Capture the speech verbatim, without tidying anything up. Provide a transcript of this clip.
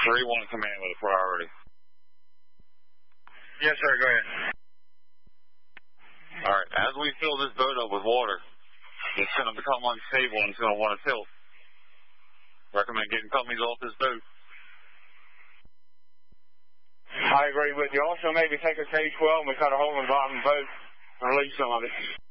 three one command with a priority. Yes, sir. Go ahead. All right. As we fill this boat up with water, it's going to become unstable and it's going to want to tilt. Recommend getting companies off this boat. I agree with you. Also, maybe take a K twelve and we cut a hole in the bottom of the boat and release some of it.